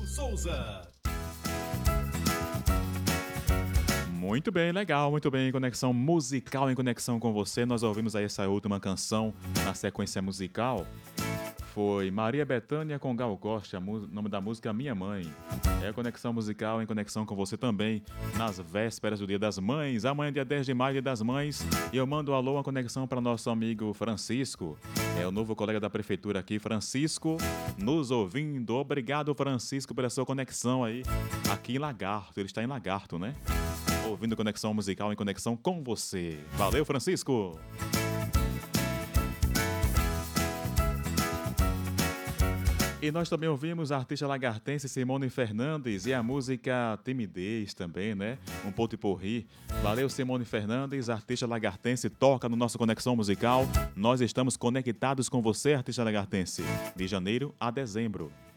Souza. Muito bem, legal, muito bem. Conexão musical em conexão com você. Nós ouvimos aí essa última canção na sequência musical. Foi Maria Bethânia com Gal Costa, nome da música Minha Mãe. É conexão musical em conexão com você também nas vésperas do Dia das Mães. Amanhã, dia 10 de maio, Dia das Mães. E eu mando um alô, uma conexão para nosso amigo Francisco. É o novo colega da prefeitura aqui, Francisco, nos ouvindo. Obrigado, Francisco, pela sua conexão aí aqui em Lagarto. Ele está em Lagarto, né? Ouvindo conexão musical em conexão com você. Valeu, Francisco! E nós também ouvimos a artista lagartense Simone Fernandes e a música Timidez também, né? Um ponto e porri. Valeu, Simone Fernandes, artista lagartense, toca no nosso Conexão Musical. Nós estamos conectados com você, artista lagartense, de janeiro a dezembro.